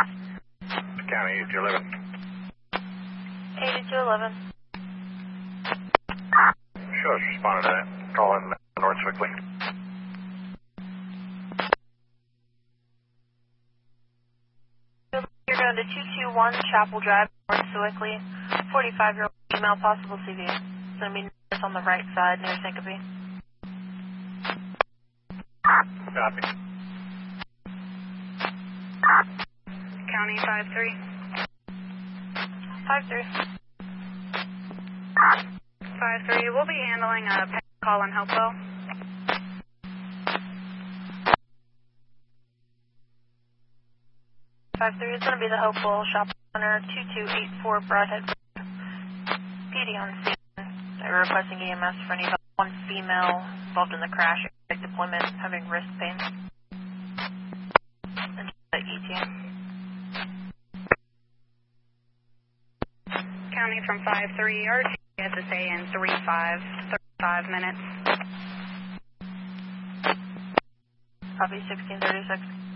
County 8211. 8211. Sure, responded to that. Call in North Swickley. You're going to 221 Chapel Drive, North Swickley. 45-year-old female, possible CV. It's going to be north on the right side near Syncope. Copy. County 53. 53. 53, we'll be handling a call in Hopewell. 53 is going to be the Hopewell Shopping Center, 2284 Broadhead Road. PD on scene. They're requesting EMS for any one female involved in the crash, deployment, having wrist pain. And ETA. County from 53, RT SSA in 35 minutes. Copy 1636.